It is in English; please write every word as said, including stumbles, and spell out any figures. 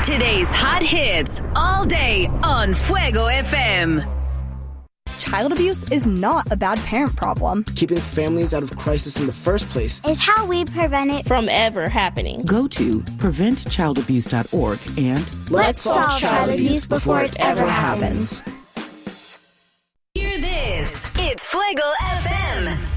Today's hot hits all day on Fuego F M. Child abuse is not a bad parent problem. Keeping families out of crisis in the first place is how we prevent it from ever happening. Go to prevent child abuse dot org and let's solve child abuse before it ever happens. Hear this. It's Fuego F M.